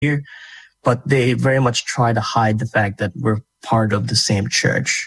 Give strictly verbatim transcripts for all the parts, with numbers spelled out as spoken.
here, but they very much try to hide the fact that we're part of the same church.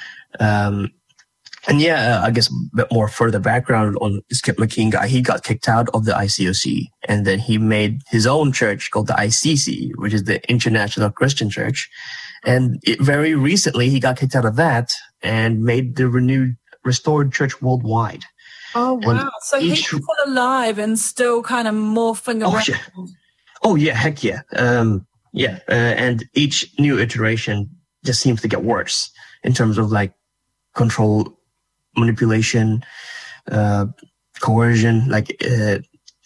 Um, and yeah, I guess a bit more further background on Skip McKeen guy. He got kicked out of the I C O C, and then he made his own church called the I C C, which is the International Christian Church. And it, very recently, he got kicked out of that and made the renewed, restored church worldwide. Oh, wow. And so each, he's still alive and still kind of morphing oh, around. Yeah. Oh, yeah, heck yeah. Um, yeah, uh, and each new iteration just seems to get worse in terms of like control, manipulation, uh, coercion. Like, uh,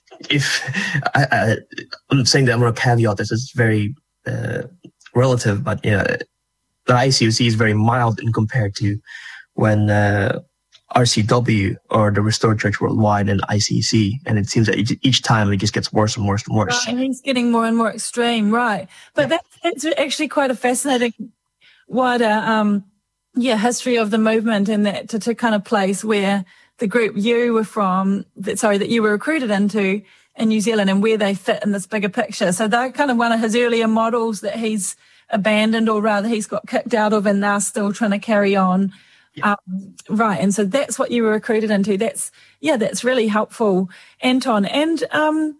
if I, I, I'm saying that I'm going to caveat this, it's very uh, relative, but yeah, the I C O C is very mild in compared to when uh, R C W or the Restored Church Worldwide and I C C, and it seems that each, each time it just gets worse and worse and worse. Right, and he's getting more and more extreme, right? But yeah. that's, that's actually quite a fascinating, wider, um, yeah, history of the movement, and that to, to kind of place where the group you were from, that, sorry, that you were recruited into in New Zealand, and where they fit in this bigger picture. So they're kind of one of his earlier models that he's abandoned, or rather he's got kicked out of, and they're still trying to carry on. Yeah. Um, right. And so that's what you were recruited into. That's, yeah, that's really helpful, Anton. And um,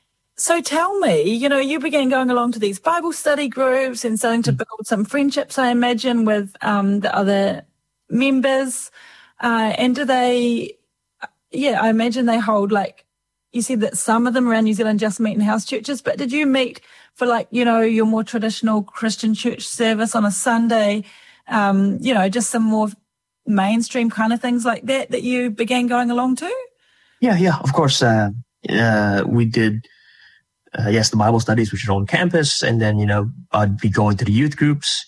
so tell me, you know, you began going along to these Bible study groups and starting to build some friendships, I imagine, with um, the other members. Uh, and do they, yeah, I imagine they hold, like, you said that some of them around New Zealand just meet in house churches, but did you meet for, like, you know, your more traditional Christian church service on a Sunday, um, you know, just some more mainstream kind of things like that that you began going along to? Yeah, yeah, of course. Uh, uh, we did, uh, yes, the Bible studies, which are on campus, and then, you know, I'd be going to the youth groups,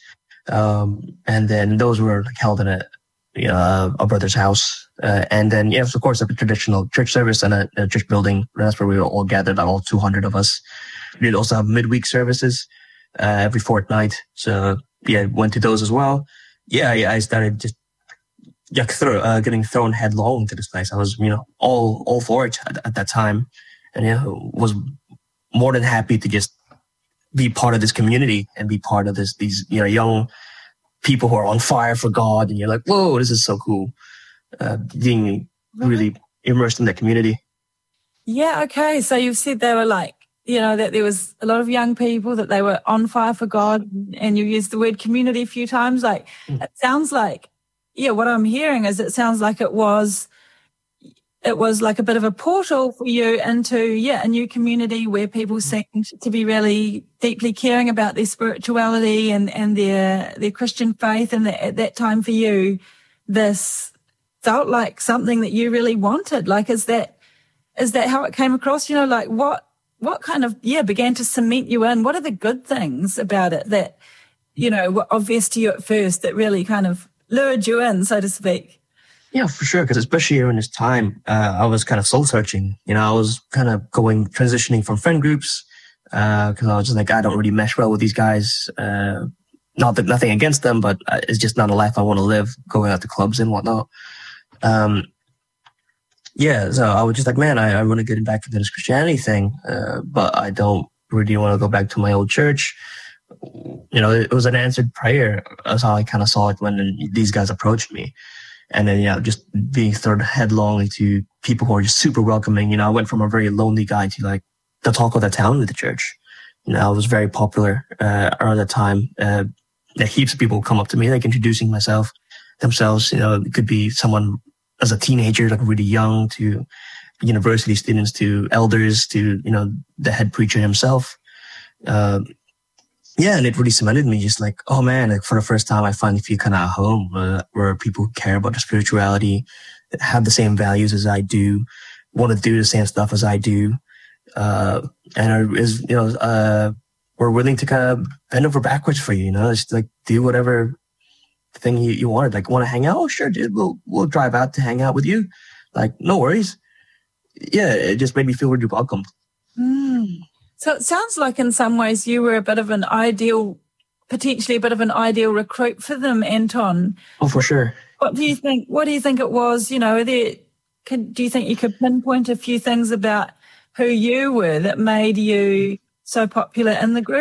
um, and then those were like held in a, you know, a brother's house, uh, and then, yes, of course, a traditional church service and a, a church building. That's where we were all gathered, all two hundred of us. We did also have midweek services uh, every fortnight, so yeah, went to those as well. Yeah, yeah, I started just Yeah, throw, uh, getting thrown headlong into this place. I was, you know, all all for it at, at that time, and you know, was more than happy to just be part of this community and be part of this these you know young people who are on fire for God, and you're like, whoa, this is so cool, uh, being really immersed in that community. Yeah, okay. So you've said they were like, you know, that there was a lot of young people, that they were on fire for God, and you used the word community a few times. Like, mm. It sounds like, yeah, what I'm hearing is it sounds like it was, it was like a bit of a portal for you into, yeah, a new community where people seemed to be really deeply caring about their spirituality and, and their, their Christian faith. And that at that time for you, this felt like something that you really wanted. Like, is that, is that how it came across? You know, like what, what kind of, yeah, began to cement you in? What are the good things about it that, you know, were obvious to you at first that really kind of lured you in, so to speak? Yeah, for sure. Because especially during this time, uh, I was kind of soul searching. You know, I was kind of going, transitioning from friend groups, uh, cause I was just like, I don't really mesh well with these guys. Uh, not that nothing against them, but it's just not a life I want to live, going out to clubs and whatnot. Um, yeah, so I was just like, man, I, I want to get back into this Christianity thing, uh, but I don't really want to go back to my old church. You know, it was an answered prayer. That's how I kind of saw it when these guys approached me. And then, yeah, just being thrown headlong into people who are just super welcoming. You know, I went from a very lonely guy to like the talk of the town at the church. You know, I was very popular uh, around that time. Uh, there heaps of people come up to me, like introducing myself themselves. You know, it could be someone as a teenager, like really young, to university students, to elders, to, you know, the head preacher himself. Uh, Yeah, and it really cemented me, just like, oh man, like for the first time, I finally feel kind of at home, uh, where people care about their spirituality, have the same values as I do, want to do the same stuff as I do, uh, and are, is, you know, uh, we're willing to kind of bend over backwards for you, you know, just like do whatever thing you, you wanted. Like, want to hang out? Oh, sure, dude, we'll, we'll drive out to hang out with you. Like, no worries. Yeah, it just made me feel really welcomed. Mm. So it sounds like in some ways you were a bit of an ideal, potentially a bit of an ideal recruit for them, Anton. Oh, for sure. What do you think? What do you think it was? You know, there, can, do you think you could pinpoint a few things about who you were that made you so popular in the group.